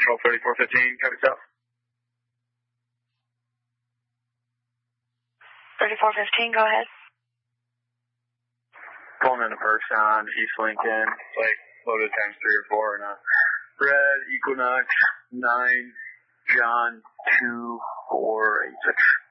Control 3415, copy south. 3415, go ahead. Pulling in a person on East Lincoln, like loaded times 3 or 4, and red Equinox 9 John 2 4 8 6.